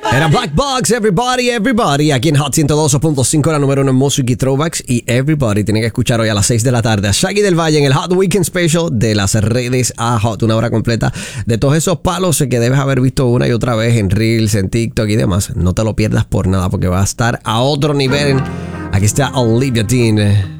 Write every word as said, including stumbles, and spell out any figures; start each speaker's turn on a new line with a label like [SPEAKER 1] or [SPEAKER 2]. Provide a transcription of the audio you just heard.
[SPEAKER 1] Era Black Box, Everybody, Everybody, aquí en Hot ciento dos punto cinco, la número uno en Music y Throwbacks. Y Everybody tiene que escuchar hoy a las seis de la tarde a Shaggy del Valle en el Hot Weekend Special de las redes a Hot, una hora completa de todos esos palos que debes haber visto una y otra vez en Reels, en TikTok y demás. No te lo pierdas por nada porque va a estar a otro nivel. Aquí está Olivia Dean.